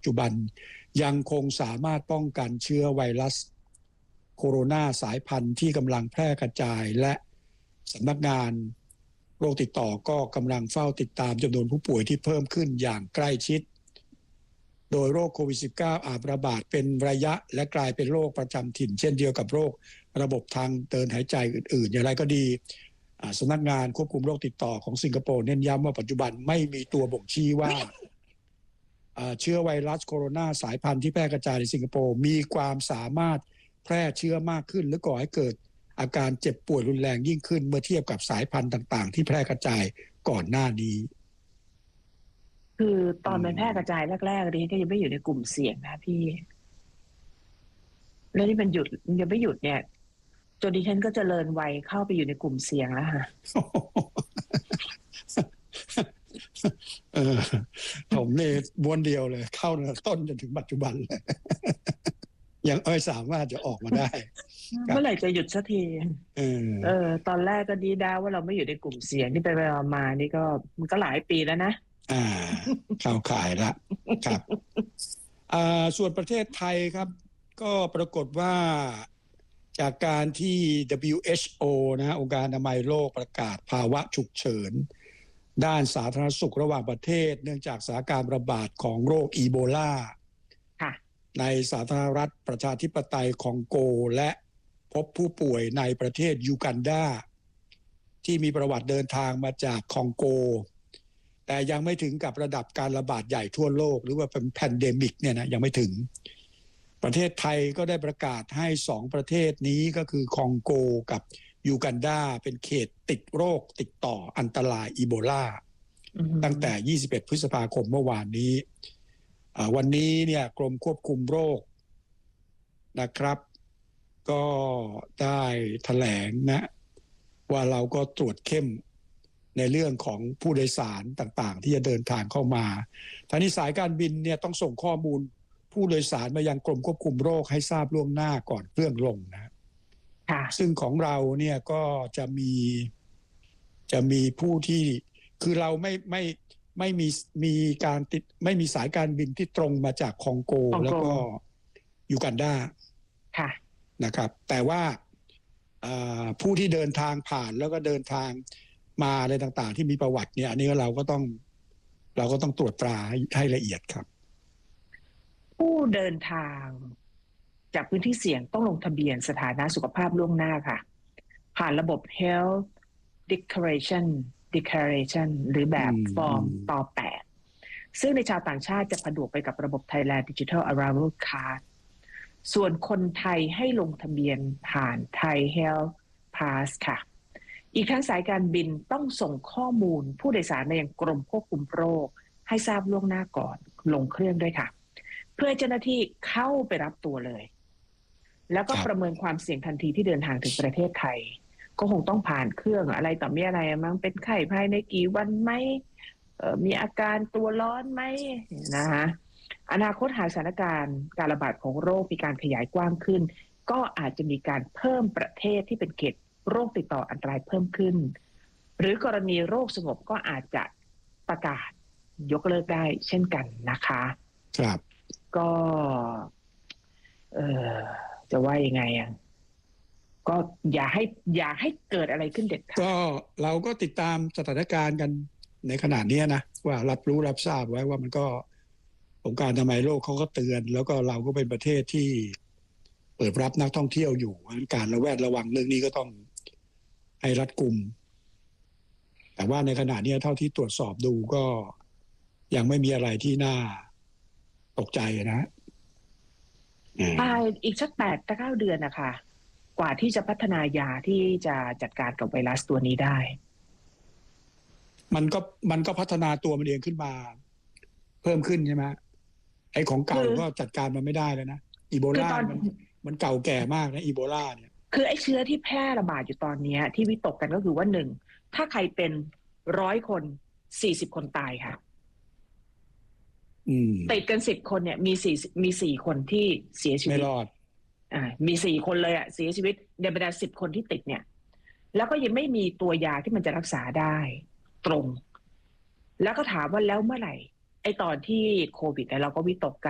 จุบันยังคงสามารถป้องกันเชื้อไวรัสโคโรนาสายพันธุ์ที่กำลังแพร่กระจายและสำนักงานโรคติดต่อก็กำลังเฝ้าติดตามจำนวนผู้ป่วยที่เพิ่มขึ้นอย่างใกล้ชิดโดยโรคโควิด -19 อาจระบาดเป็นระยะและกลายเป็นโรคประจำถิ่นเช่นเดียวกับโรคระบบทางเดินหายใจอื่นๆอย่างไรก็ดีสำนักงานควบคุมโรคติดต่อของสิงคโปร์เน้นย้ำว่าปัจจุบันไม่มีตัวบ่งชี้ว่าเชื้อไวรัสโคโรนาสายพันธุ์ที่แพร่กระจายในสิงคโปร์มีความสามารถแพร่เชื้อมากขึ้นหรือก่อให้เกิดอาการเจ็บป่วยรุนแรงยิ่งขึ้นเมื่อเทียบกับสายพันธุ์ต่างๆที่แพร่กระจายก่อนหน้านี้คือตอนมันแพร่กระจายแรกๆนี้ก็ยังไม่อยู่ในกลุ่มเสี่ยงนะพี่แล้วนี่มันหยุดยังไม่หยุดเนี่ยจนดิฉันก็เจริญวัยเข้าไปอยู่ในกลุ่มเสี่ยงแล้วค่ะผมนี่ม้วนเดียวเลยเข้าต้นจนถึงปัจจุบันเลยยังสามารถจะออกมาได้เมื่อไหร่จะหยุดสักทีตอนแรกก็ดีดาว่าเราไม่อยู่ในกลุ่มเสี่ยงนี่ไปมานี่ก็มันก็หลายปีแล้วนะเข้าข่ายละครับส่วนประเทศไทยครับก็ปรากฏว่าจากการที่ WHO นะองค์การอนามัยโลกประกาศภาวะฉุกเฉินด้านสาธารณสุขระหว่างประเทศเนื่องจากสถานการณ์ระบาดของโรคอีโบลาในสาธารณรัฐประชาธิปไตยคองโกและพบผู้ป่วยในประเทศยูกันดาที่มีประวัติเดินทางมาจากคองโกแต่ยังไม่ถึงกับระดับการระบาดใหญ่ทั่วโลกหรือว่าเป็นแพนเดมิกเนี่ยนะยังไม่ถึงประเทศไทยก็ได้ประกาศให้2ประเทศนี้ก็คือคองโกกับยูกันดาเป็นเขตติดโรคติดต่ออันตรายอีโบลาตั้งแต่21พฤษภาคมเมื่อวานนี้วันนี้เนี่ยกรมควบคุมโรคนะครับก็ได้แถลงนะว่าเราก็ตรวจเข้มในเรื่องของผู้โดยสารต่างๆที่จะเดินทางเข้ามาทางนี้สายการบินเนี่ยต้องส่งข้อมูลผู้โดยสารมายังกรมควบคุมโรคให้ทราบล่วงหน้าก่อนเครื่องลงนะซึ่งของเราเนี่ยก็จะมีผู้ที่คือเราไม่มีการติดไม่มีสายการบินที่ตรงมาจากคองโกแล้วก็ยูกันดานะครับแต่ว่าผู้ที่เดินทางผ่านแล้วก็เดินทางมาอะไรต่างๆที่มีประวัติเนี่ยอันนี้เราก็ต้องตรวจตราให้ละเอียดครับผู้เดินทางจากพื้นที่เสี่ยงต้องลงทะเบียนสถานะสุขภาพล่วงหน้าค่ะผ่านระบบ Health Declaration หรือแบบฟอร์มต่อ8ซึ่งในชาวต่างชาติจะผนวกไปกับระบบ Thailand Digital Arrival Card ส่วนคนไทยให้ลงทะเบียนผ่าน Thai Health Pass ค่ะอีกทั้งสายการบินต้องส่งข้อมูลผู้โดยสารมายังกรมควบคุมโรคให้ทราบล่วงหน้าก่อนลงเครื่องด้วยค่ะเพื่อให้เจ้าหน้าที่เข้าไปรับตัวเลยแล้วก็ประเมินความเสี่ยงทันทีที่เดินทางถึงประเทศไทยก็คงต้องผ่านเครื่องอะไรต่อมีอะไรมั้งเป็นไข้ภายในกี่วันไหมมีอาการตัวร้อนไหมนะคะอนาคตหากสถานการณ์การระบาดของโรคมีการขยายกว้างขึ้นก็อาจจะมีการเพิ่มประเทศที่เป็นเขตโรคติดต่ออันตรายเพิ่มขึ้นหรือกรณีโรคสงบก็อาจจะประกาศยกเลิกได้เช่นกันนะคะครับก็จะว่ายังไงอ่ะก็อย่าให้เกิดอะไรขึ้นเด็ดขาดก็เราก็ติดตามสถานการณ์กันในขณะนี้นะว่ารับรู้รับทราบไว้ว่ามันก็องค์การอนามัยโลกเขาก็เตือนแล้วก็เราก็เป็นประเทศที่เปิดรับนักท่องเที่ยวอยู่การระแวดระวังเรื่องนี้ก็ต้องให้รัดกุมแต่ว่าในขณะนี้เท่าที่ตรวจสอบดูก็ยังไม่มีอะไรที่น่าตกใจนะอีกสัก8-9 เดือนนะคะกว่าที่จะพัฒนายาที่จะจัดการกับไวรัสตัวนี้ได้มันก็พัฒนาตัวมันเองขึ้นมาเพิ่มขึ้นใช่ไหมไอ้ของเก่าก็จัดการมันไม่ได้แล้วนะอีโบลามันเก่าแก่มากนะอีโบลาเนี่ยคือไอ้เชื้อที่แพร่ระบาดอยู่ตอนนี้ที่วิตกกันก็คือว่า1ถ้าใครเป็น100 คน40 คนตายค่ะติดกัน10 คนเนี่ยมี4 คนที่เสียชีวิตไม่รอดมี4 คนเลยเสียชีวิตในบรรดา10 คนที่ติดเนี่ยแล้วก็ยังไม่มีตัวยาที่มันจะรักษาได้ตรงแล้วก็ถามว่าแล้วเมื่อไหร่ไอ้ตอนที่โควิดเราก็วิตกกัน